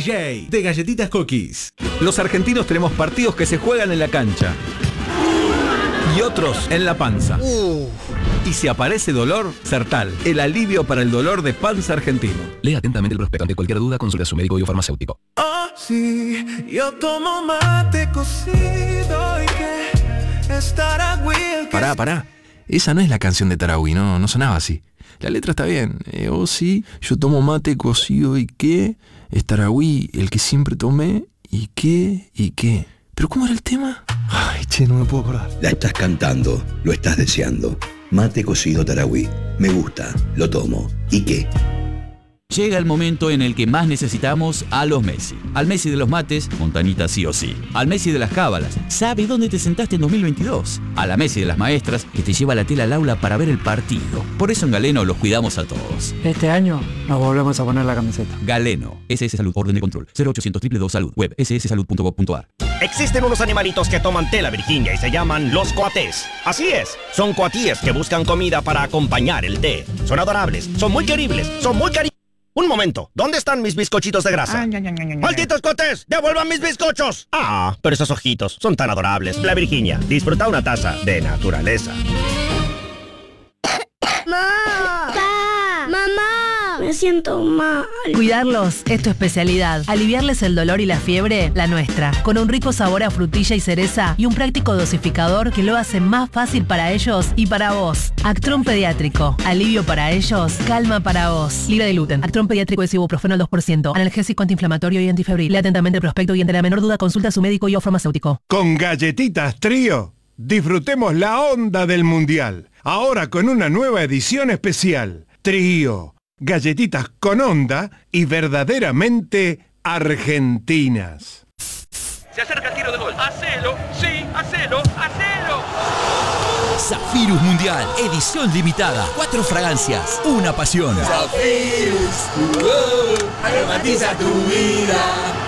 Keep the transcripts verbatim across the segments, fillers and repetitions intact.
J de Galletitas Cookies. Los argentinos tenemos partidos que se juegan en la cancha y otros en la panza. Uh. Y si aparece dolor, Sertal, el alivio para el dolor de panza argentino. Lea atentamente el prospecto. Ante cualquier duda, consulte a su médico o farmacéutico. Ah, sí, yo tomo mate cocido y que es Tarahui. Pará, pará. Esa no es la canción de Tarahui, no, no sonaba así. La letra está bien. Eh, oh sí, yo tomo mate cocido y qué, es Tarahui, el que siempre tomé, y qué, y qué. ¿Pero cómo era el tema? Ay, che, no me puedo acordar. La estás cantando, lo estás deseando. Mate cocido Tarahui. Me gusta, lo tomo. ¿Y qué? Llega el momento en el que más necesitamos a los Messi. Al Messi de los mates, Montanita sí o sí. Al Messi de las cábalas, sabe dónde te sentaste en dos mil veintidós. A la Messi de las maestras, que te lleva la tela al aula para ver el partido. Por eso en Galeno los cuidamos a todos. Este año nos volvemos a poner la camiseta. Galeno, S S Salud, orden de control, cero ochocientos dos dos dos Salud, web ese ese salud punto gov punto a r. Existen unos animalitos que toman tela Virginia y se llaman los coatés. Así es, son coatíes que buscan comida para acompañar el té. Son adorables, son muy queribles, son muy cari... Un momento, ¿dónde están mis bizcochitos de grasa? Ay, ay, ay, ay, ¡malditos coatés! ¡Devuelvan mis bizcochos! Ah, pero esos ojitos son tan adorables. La Virginia, disfruta una taza de naturaleza. ¡Mamá! ¡Pa! ¡Mamá! Me siento mal. Cuidarlos es tu especialidad. Aliviarles el dolor y la fiebre, la nuestra. Con un rico sabor a frutilla y cereza y un práctico dosificador que lo hace más fácil para ellos y para vos. Actron Pediátrico. Alivio para ellos, calma para vos. Libre de gluten. Actron Pediátrico es ibuprofeno al dos por ciento. Analgésico, antiinflamatorio y antifebril. Lea atentamente el prospecto y ante la menor duda consulta a su médico y o farmacéutico. Con Galletitas Trío, disfrutemos la onda del Mundial. Ahora con una nueva edición especial. Trío. Galletitas con onda y verdaderamente argentinas. Se acerca el tiro de gol. ¡Hacelo! ¡Sí! ¡Hacelo! ¡Hacelo! Zafirus Mundial, edición limitada. Cuatro fragancias, una pasión. Zafirus, tu gol, aromatiza tu vida.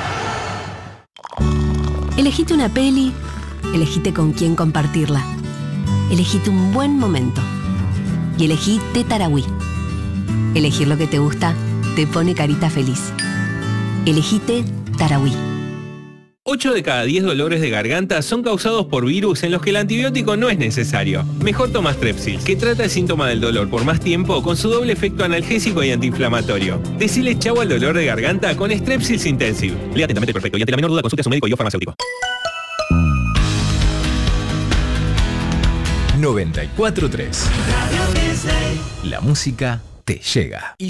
Elegite una peli, elegite con quién compartirla. Elegite un buen momento. Y elegí Té Tarahui. Elegir lo que te gusta te pone carita feliz. Elegite Tarahui. ocho de cada diez dolores de garganta son causados por virus en los que el antibiótico no es necesario. Mejor toma Strepsil, que trata el síntoma del dolor por más tiempo con su doble efecto analgésico y antiinflamatorio. Decile chau al dolor de garganta con Strepsils Intensive. Lea atentamente el prospecto y ante la menor duda consulte a su médico y o farmacéutico. noventa y cuatro punto tres. La música te llega.